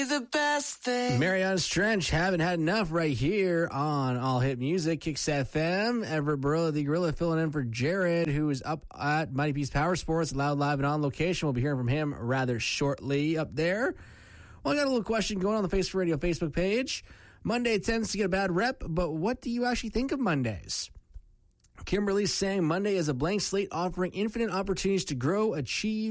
The best thing. Mariana's Trench, haven't had enough right here on All Hit Music, Kicks FM. Everett Barilla, the Gorilla, filling in for Jared, who is up at Mighty Peace Power Sports, Loud, Live, and On location. We'll be hearing from him rather shortly up there. Well, I got a little question going on the Face for Radio Facebook page. Monday tends to get a bad rep, but what do you actually think of Mondays? Kimberly's saying Monday is a blank slate offering infinite opportunities to grow, achieve,